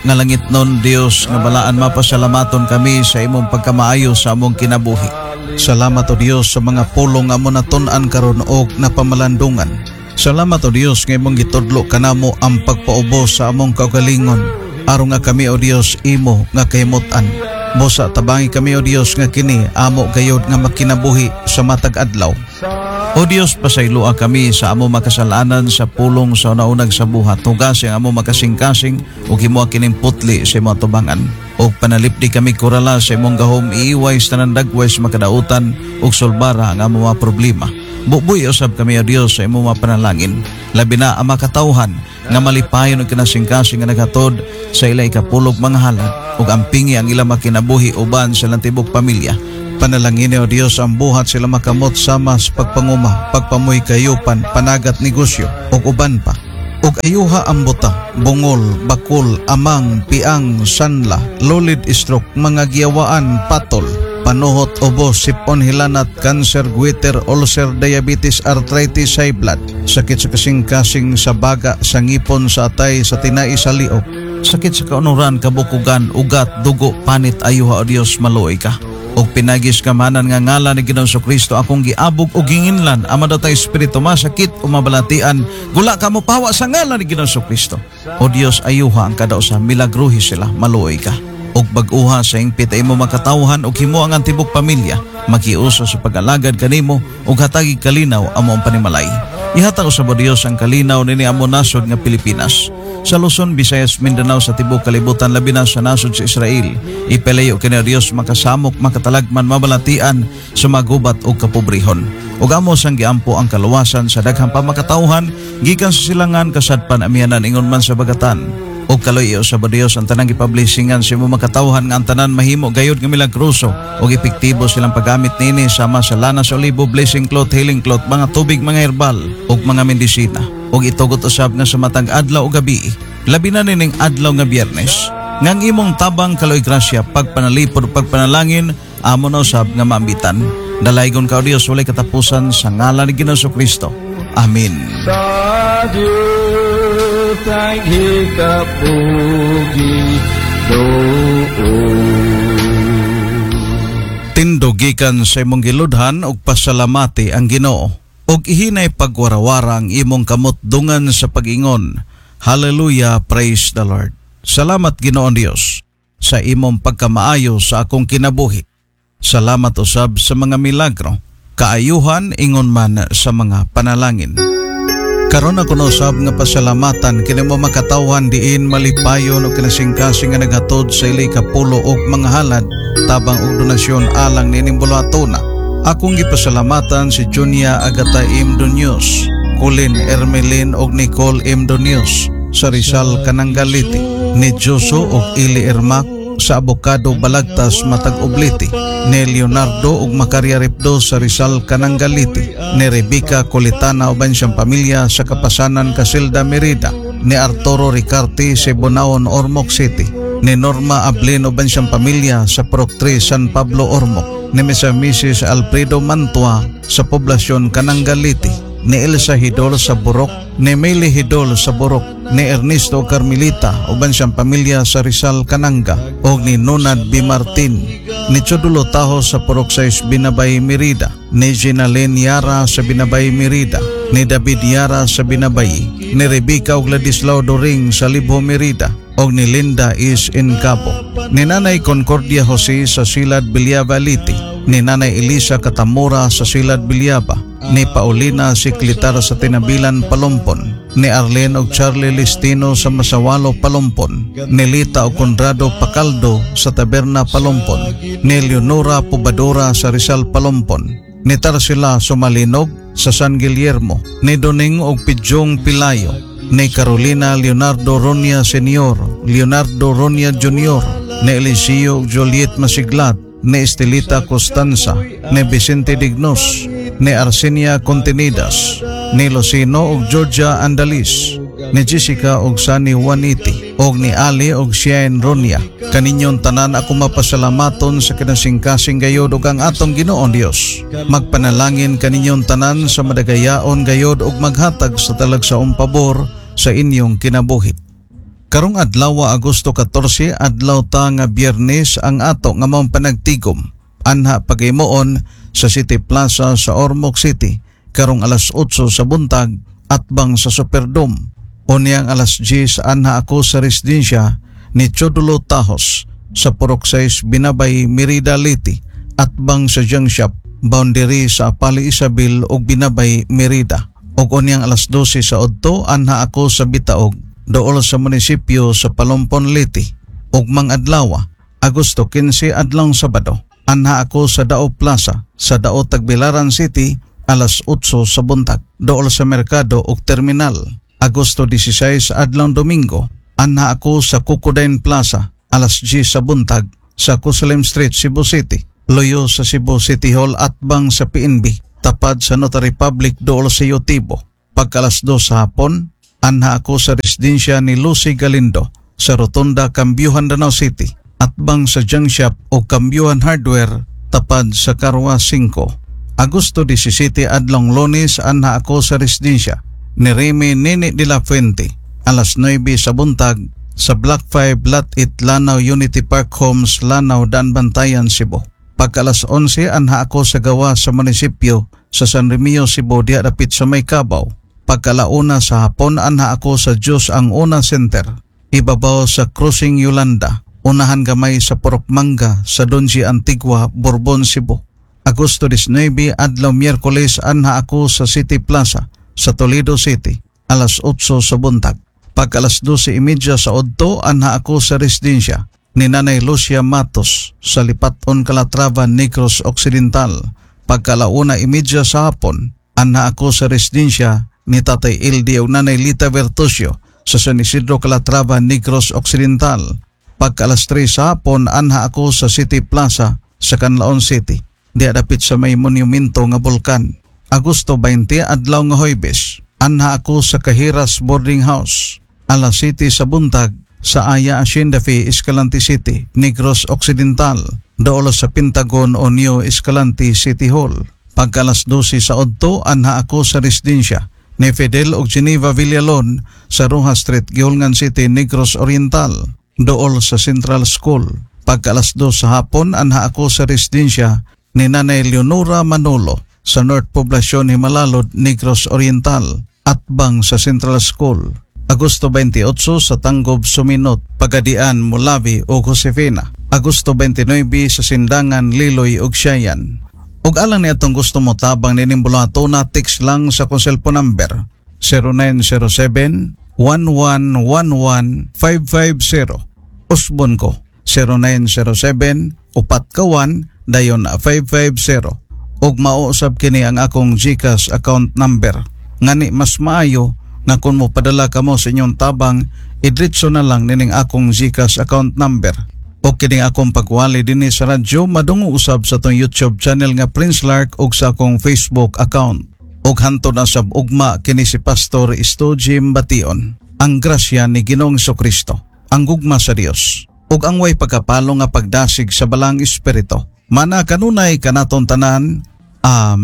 nga langit nun, Dios, nga balaan mapasalamaton kami sa imong pagkamaayo sa among kinabuhi. Salamat o Dios sa mga pulong nga mo natun-an karon og napamalandungan. Salamat o Dios nga imong gitudlo kanamo ang pagpaubos sa among kaugalingon. Aron nga kami o Dios imo nga kahimutan. Busa tabangi kami o Dios nga kini amo gayod nga makinabuhi sa matag adlaw. O Dios, pasayloa kami sa amo makasalanan sa pulong sa naunag sa buhat. Hugas ang amo makasing-kasing o himo kining putli sa imong tubangan. O panalipdi kami kurala sa imong gahom iiway sa tanandagway sa makadautan o solbara ang amo mga problema. Bubuy usab kami o Dios sa imong mga panalangin. Labi na ang makatauhan nga malipayon og kinasing-kasing nga naghatod sa ilay kapulog mga halad ug ampingi ang ilang makinabuhi uban sa lantibok pamilya. Panalangin o Dios ang buhat sila makamot sama sa pagpanguma, pagpamoy kayupan, panagat negosyo ug uban pa. Ug ayuha ang buta, bungol, bakul, amang, piang, sanla, lolid stroke, mga giyawaan, patol, panuhot, ubos, sipon, hilanat, cancer, goiter, ulcer, diabetes, arthritis, high blood, sakit sa kasing-kasing sa baga, sa ngipon, sa atay, sa tinai, sa liok, sakit sa kaunuran, kabukugan, ugat, dugo, panit, ayuha o Dios, maluoy ka. Og pinagis kamanan nga ngalan ni Ginoong Kristo akong giabog og ginginlan ama daw tay espiritu masakit o mabalatian gula ka mo pawa sa ngalan ni Ginoong Kristo. O Dios, ayuha ang kada usa, milagruhi sila, maluoy ka. Og bag-uha sa ingpit ay mo makatawhan og himo ang antibok pamilya makiuso sa pag-alagad kanimo og hatagi kalinaw amo ang panimalay. Ihatag sa Dios ang kalinaw nini amo nasod nga Pilipinas. Sa Luzon, Visayas, Mindanao sa tibok kalibutan labi na sa nasod sa Israel. Ipelayo kini Dios makasamok, makatalagman, mabalatian sa magubat o kapobrehon. Ug amo sang giampo ang kaluwasan sa daghang pamakatawhan gikan sa silangan kasadpan amihanan ingon man sa bagatan. O kaloy sa Dios ang tanang ipablisingan sa imo makatawhan nga ang tanan mahimo gayud nga milagroso o epektibo silang paggamit nini sama sa lana sa olibo, blessing cloth, healing cloth, mga tubig, mga herbal o mga medisina. O itugot usab nga sa matag adlaw o gabi, labi na nining adlaw nga Biyernes, ngang imong tabang kaloy grasya, pagpanalipod o pagpanalangin, amo na usab nga maambitan. Dalaygon ka o Dios, walay katapusan sa ngalan ni Ginoong Kristo. Amen. Sa Diyos ay hikapugi doon. Tindugikan sa imong giludhan og pasalamati ang Ginoo. Og ihinay pagwarawara ang imong kamot dungan sa pag-ingon. Hallelujah, praise the Lord. Salamat Ginoon Dios sa imong pagkamaayo sa akong kinabuhi. Salamat usab sa mga milagro, kaayuhan ingon man sa mga panalangin. Karon ako usab nga pasalamatan kini mo makatawhan diin malipayon o kinasing-kasing nga naghatod sa ilay kapulo og mga halad tabang og donasyon alang nining bulatona. Akong gipasalamatan si Junia Agata M. Donios, Colin Ermelin og Nicole M. Donios sa Rizal, Kanangaliti, ni Joso og Ili Ermak sa Abocado, Balagtas, Matag Obliti, ni Leonardo og Macaria Ripdo sa Rizal, Kanangaliti, ni Rebecca Colitana uban siyang pamilya sa Kapasanan, Casilda, Merida, ni Arturo Ricarte sa Bonaon, Ormoc City, ni Norma Ablin uban siyang pamilya sa Proctre, San Pablo, Ormoc, ni Mrs. Alfredo Mantua sa poblasyon Kanangaliti, ni Elsa Hidol sa Borok, ni Meli Hidol sa Borok, ni Ernesto Carmelita uban siyang pamilya sa Rizal, Kananga, o ni Nonad B. Martin, ni Chodulo Taho sa Porok 6, Binabay, Merida, ni Ginalen Yara sa Binabay, Merida, ni David Yara sa Binabay, ni Rebecca og Ladislao Doring sa Libho, Merida, og ni Linda is in Cabo, ni Nanay Concordia Jose sa Silad, Bilyaba, Liti, ni Nanay Elisa Katamura sa Silad, Bilyaba, ni Paulina Siklitar sa Tinabilan, Palompon, ni Arlene og Charlie Listino sa Masawalo, Palompon, ni Lita og Conrado Pacaldo sa Taberna, Palompon, ni Leonora Pubadora sa Rizal, Palompon, ni Tarsila Sumalinog sa San Guillermo, ni Doning og Pidyong Pilayo, ni Carolina Leonardo Ronia Senior, Leonardo Ronia Junior, ni Eliseo Juliet Masiglat, ni Estelita Costanza, ni Vicente Dignos, ni Arsenia Contenidas, ni Lucino og Georgia Andalis, ni Jessica og Sani Juaniti, og ni Ali og Sian Ronia. Kaninyon tanan ako mapasalamaton sa kinasing-kasing gayod og ang atong Ginoon Dios. Magpanalangin kaninyon tanan sa madagayaon gayod og maghatag sa talagsaong pabor sa inyong kinabuhi. Karong adlaw Agosto 14 adlaw ta nga Biyernes ang ato nga maong panagtigom anha paghimuon sa City Plaza sa Ormoc City karong alas 8 sa buntag atbang sa Superdome. Unyang alas 10 anha ako sa residensya ni Chodulo Tahos sa Purok 6 Binabay, Merida Liti atbang sa junk shop boundary sa Apali Isabel ug Binabay, Merida. Ug unyang alas 12 sa udto anha ako sa Bitaog dool sa munisipyo sa Palompon Liti. Ug mang-adlaw Agosto 15 adlawng Sabado anha ako sa Dao Plaza sa Dao Tagbilaran City alas 8 sa buntag dool sa merkado ug terminal. Agosto 16 adlawng Domingo anha ako sa Kukudain Plaza alas 10 sa buntag sa Kusalem Street, Cebu City, loyo sa Cebu City Hall atbang sa PNB tapad sa Notary Public dool sa Yotibo. Pagka alas 2 sa hapon anha ako sa residensya ni Lucy Galindo sa Rotunda, Cambyuhan, Danau City atbang sa junk shop o Cambyuhan Hardware tapad sa Carwa 5. Agosto 17 adlong Lunes anha ako sa residensya ni Remy Nini de la Fuente alas 9 sa buntag sa Block 5 Lot 8 Lanao Unity Park Homes, Lanao, Bantayan, Cebu. Pagka alas 11 anha ako sa gawa sa munisipyo sa San Remio, Cebu diya dapit sa May Cabaw. Pagkalauna sa hapon anha ako sa Diyos ang Una Center ibabaw sa Crossing Yolanda, unahan gamay sa Purok Manga sa Donji Antigua, Bourbon, Cebu. Agosto 19 adlaw Miyerkules anha ako sa City Plaza sa Toledo City alas 8 sa buntag. Pag alas 12:30 sa udto anha ako sa residensya ni Nanay Lucia Matos sa Lipaton, Calatrava, Negros Occidental. Pagkalauna 30 sa hapon anha ako sa residensya ni Tatay Ildi o Nanay Lita Vertusio sa San Isidro, Calatrava, Negros Occidental. Pagka alas 3 sa hapon anha ako sa City Plaza sa Canlaon City diya dapit sa may monumento nga bulkan. Agosto 20 adlaw nga Huwebes anha ako sa Cajiras Boarding House alas 7 sa buntag sa Aya Hacienda Fe, Escalante City, Negros Occidental dool sa Pentagon o New Escalante City Hall. Pagka alas 12 sa udto anha ako sa residensya ni Fidel og Geneva Villalon sa Rojas Street, Gihulngan City, Negros Oriental dool sa Central School. Pagka alas 2 sa hapon anha ako sa residensya ni Nanay Leonora Manolo sa North Poblacion, Himalalod, Negros Oriental atbang sa Central School. Agosto 28 sa Tanggob, Suminot, Pagadian, Mulawi ug Josefina. Agosto 29 sa Sindangan, Liloy ug Siayan. Ug alang niadtong gusto mo tabang ninimbulato na text lang sa kong cellphone number 0907-1111-550. Usbon ko 0907-441-550. Ug mauusab kini ang akong GCash account number. Ngani mas maayo nga kung mo padala kamo sa inyong tabang, idritso na lang nining akong GCash account number. O kining akong pagwali din sa radyo, madungo usab sa tong YouTube channel nga Prince Lark ug sa akong Facebook account. Ug hantod na sab ugma kini si Pastor Isto Jim Bation. Ang grasya ni Ginoong Jesucristo, ang gugma sa Dios, ug ang way pagkapalo nga pagdasig sa balang espiritu. Mana kanunay kanaton tanan. Amen.